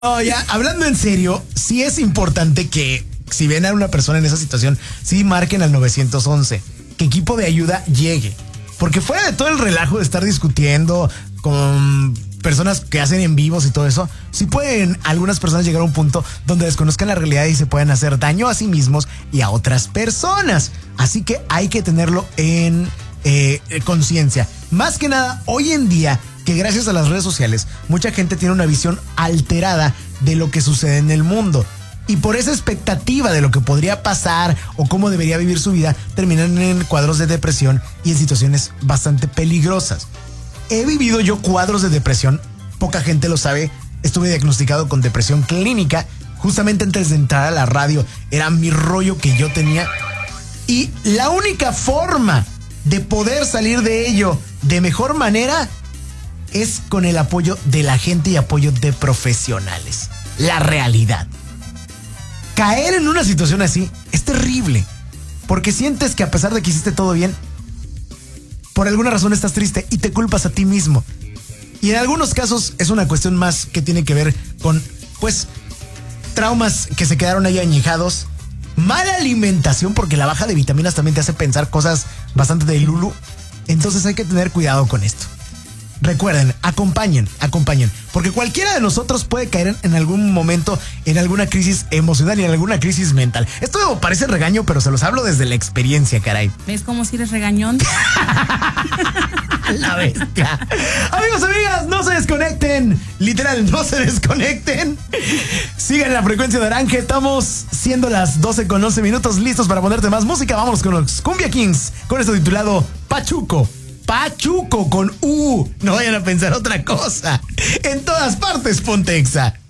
No, ya, hablando en serio, sí es importante que si ven a una persona en esa situación, sí marquen al 911, que equipo de ayuda llegue. Porque fuera de todo el relajo de estar discutiendo con personas que hacen en vivos y todo eso, sí pueden algunas personas llegar a un punto donde desconozcan la realidad y se pueden hacer daño a sí mismos y a otras personas. Así que hay que tenerlo en conciencia. Más que nada, hoy en día, que gracias a las redes sociales, mucha gente tiene una visión alterada de lo que sucede en el mundo. Y por esa expectativa de lo que podría pasar o cómo debería vivir su vida, terminan en cuadros de depresión y en situaciones bastante peligrosas. He vivido yo cuadros de depresión, poca gente lo sabe, estuve diagnosticado con depresión clínica, justamente antes de entrar a la radio, era mi rollo que yo tenía. Y la única forma de poder salir de ello de mejor manera es con el apoyo de la gente y apoyo de profesionales. La realidad. Caer en una situación así es terrible, porque sientes que a pesar de que hiciste todo bien, por alguna razón estás triste y te culpas a ti mismo. Y en algunos casos es una cuestión más que tiene que ver con, pues, traumas que se quedaron ahí añejados, mala alimentación, porque la baja de vitaminas también te hace pensar cosas bastante de lulu. Entonces hay que tener cuidado con esto. Recuerden, acompañen, porque cualquiera de nosotros puede caer en algún momento en alguna crisis emocional y en alguna crisis mental. Esto parece regaño, pero se los hablo desde la experiencia, caray. ¿Ves cómo si eres regañón? La bestia. Amigos, amigas, no se desconecten. Literal, no se desconecten. Sigan la frecuencia naranja. Estamos siendo las 12:11 listos para ponerte más música. Vámonos con los Cumbia Kings, con esto titulado Pachuco. Pachuco con U. No vayan a pensar otra cosa. En todas partes, ponte Exa.